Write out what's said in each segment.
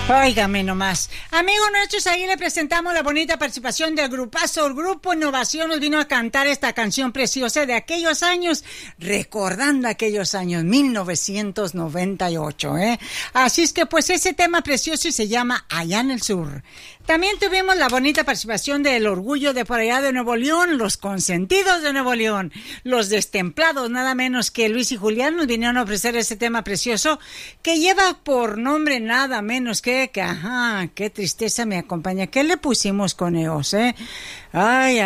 Óigame nomás. Amigos nuestros, ahí le presentamos la bonita participación del grupazo. El Grupo Innovación nos vino a cantar esta canción preciosa de aquellos años, recordando aquellos años 1998, Así es que pues ese tema precioso y se llama Allá en el Sur. También tuvimos la bonita participación del Orgullo de por allá de Nuevo León, los consentidos de Nuevo León, los destemplados, nada menos que Luis y Julián nos vinieron a ofrecer ese tema precioso que lleva por nombre nada menos que qué tristeza me acompaña. ¿Qué le pusimos con ellos, Ay,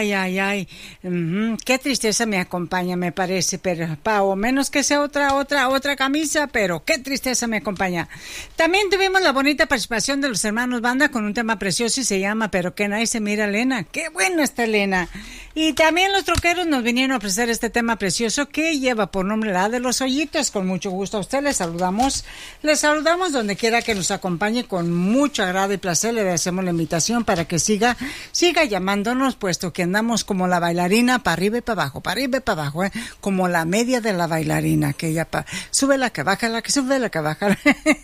qué tristeza me acompaña, me parece, pero o menos que sea otra camisa, pero qué tristeza me acompaña. También tuvimos la bonita participación de los hermanos Banda con un tema precioso y se llama Pero que nadie se mira, Elena. Qué buena está Elena. Y también los troqueros nos vinieron a ofrecer este tema precioso que lleva por nombre la de los hoyitos. Con mucho gusto a usted les saludamos donde quiera que nos acompañe, con mucho agrado y placer le hacemos la invitación para que siga llamándonos, puesto que andamos como la bailarina, para arriba y para abajo, como la media de la bailarina, que ella sube la que baja, la que sube la que baja.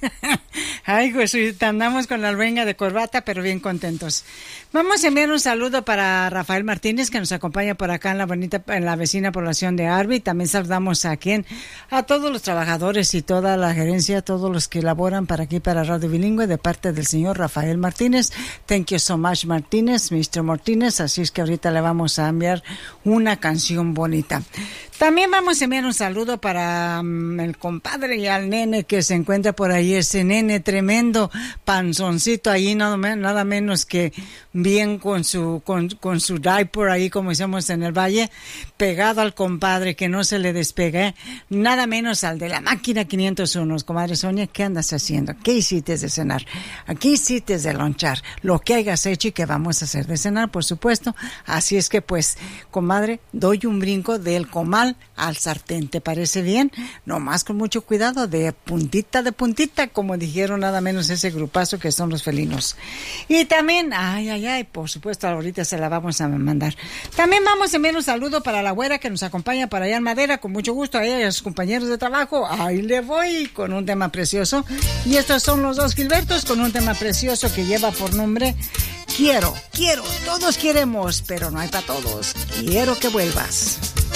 Ay, pues andamos con la albenga de corbata, pero bien contentos. Vamos a enviar un saludo para Rafael Martínez, que nos acompaña por acá en la vecina población de Arby. También saludamos a todos los trabajadores y toda la gerencia, todos los que laboran para aquí, para Radio Bilingüe, de parte del señor Rafael Martínez. Thank you so much, Martínez, Mr. Martínez. Así es que ahorita le vamos a enviar una canción bonita. También vamos a enviar un saludo para el compadre y al nene que se encuentra por ahí, ese nene tremendo, panzoncito ahí, nada menos que bien con su diaper ahí, como decimos en el valle, pegado al compadre, que no se le despegue, nada menos al de la máquina 501. Comadre Sonia, ¿qué andas haciendo? ¿Qué hiciste de cenar? ¿Qué hiciste de lonchar? Lo que hayas hecho y que vamos a hacer de cenar, por supuesto. Así es que pues, comadre, doy un brinco del comal al sartén, ¿te parece bien? Nomás con mucho cuidado, de puntita, como dijeron nada menos ese grupazo que son los felinos. Y también, por supuesto, ahorita se la vamos a mandar. También vamos a enviar un saludo para la güera que nos acompaña para allá en Madera, con mucho gusto a ella y a sus compañeros de trabajo. Ahí le voy con un tema precioso. Y estos son los dos Gilbertos con un tema precioso que lleva por nombre Quiero, todos queremos, pero no hay para todos. Quiero que vuelvas.